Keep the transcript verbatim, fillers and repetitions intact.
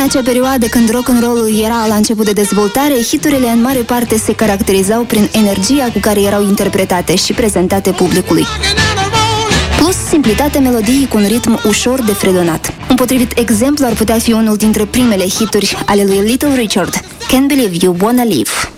acea perioadă când rock'n'roll-ul era la început de dezvoltare, hiturile în mare parte se caracterizau prin energia cu care erau interpretate și prezentate publicului, plus simplitate melodiei cu un ritm ușor de fredonat. Un potrivit exemplu ar putea fi unul dintre primele hituri ale lui Little Richard, Can't Believe You Wanna Live.